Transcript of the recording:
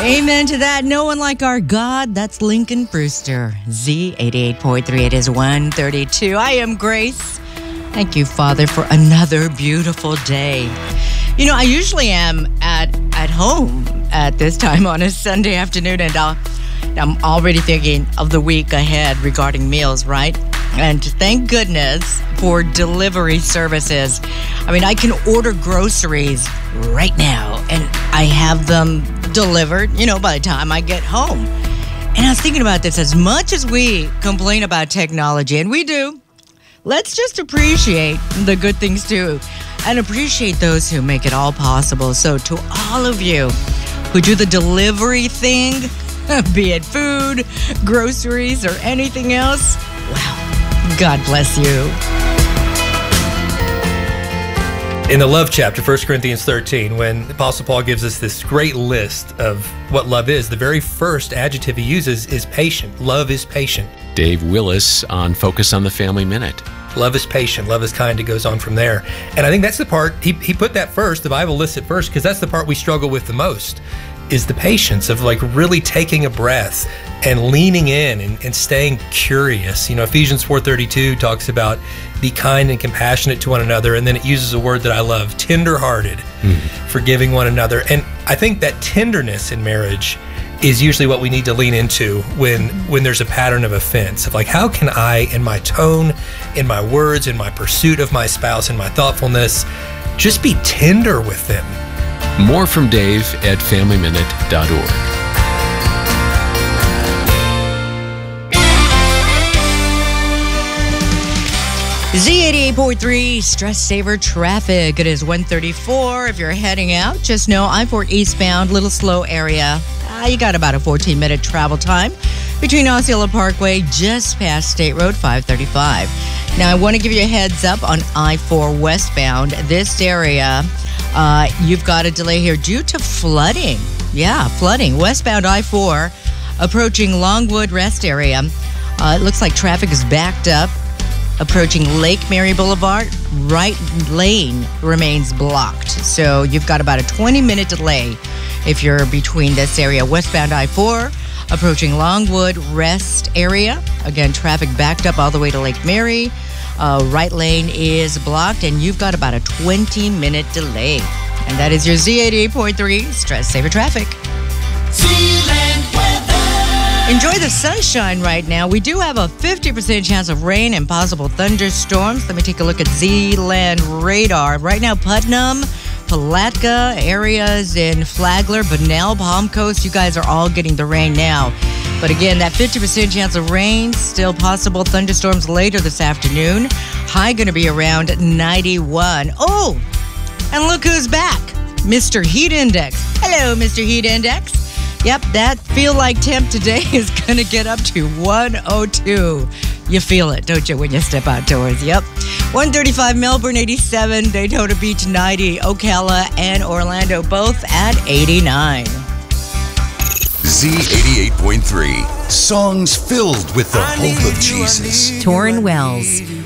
Amen to that. No one like our God. That's Lincoln Brewster. Z88.3. It is 1:32. I am Grace. Thank you, Father, for another beautiful day. You know, I usually am at home at this time on a Sunday afternoon, and I'm already thinking of the week ahead regarding meals, right? And thank goodness for delivery services. I mean, I can order groceries right now, and I have them delivered, by the time I get home. And I was thinking about this. As much as we complain about technology, and we do, let's just appreciate the good things too, and appreciate those who make it all possible. So to all of you who do the delivery thing, be it food, groceries, or anything else, wow, God bless you. In the love chapter, 1 Corinthians 13, when Apostle Paul gives us this great list of what love is, the very first adjective he uses is patient. Love is patient. Dave Willis on Focus on the Family Minute. Love is patient. Love is kind. It goes on from there. And I think that's the part, he put that first, the Bible lists it first, because that's the part we struggle with the most, is the patience of really taking a breath and leaning in and staying curious. Ephesians 4:32 talks about be kind and compassionate to one another, and then it uses a word that I love, tender-hearted, forgiving one another. And I think that tenderness in marriage is usually what we need to lean into when there's a pattern of offense, of how can I, in my tone, in my words, in my pursuit of my spouse, in my thoughtfulness, just be tender with them. More from Dave at FamilyMinute.org. Z88.3 Stress Saver Traffic. It is 1:34. If you're heading out, just know I-4 eastbound, little slow area. You got about a 14-minute travel time between Osceola Parkway, just past State Road 535. Now, I want to give you a heads up on I-4 westbound. This area, you've got a delay here due to flooding. Yeah, flooding. Westbound I-4 approaching Longwood Rest Area. It looks like traffic is backed up. Approaching Lake Mary Boulevard, right lane remains blocked. So you've got about a 20-minute delay if you're between this area. Westbound I-4, approaching Longwood Rest area. Again, traffic backed up all the way to Lake Mary. Right lane is blocked, and you've got about a 20-minute delay. And that is your Z88.3 Stress Saver Traffic. Enjoy the sunshine right now. We do have a 50% chance of rain and possible thunderstorms. Let me take a look at Z-Land radar. Right now, Putnam, Palatka, areas in Flagler, Bunnell, Palm Coast, you guys are all getting the rain now. But again, that 50% chance of rain, still possible thunderstorms later this afternoon. High going to be around 91. Oh, and look who's back. Mr. Heat Index. Hello, Mr. Heat Index. Yep, that feel-like temp today is going to get up to 102. You feel it, don't you, when you step outdoors? Yep. 135 Melbourne, 87. Daytona Beach, 90. Ocala and Orlando, both at 89. Z88.3. Songs filled with the hope of Jesus. Torrin Wells.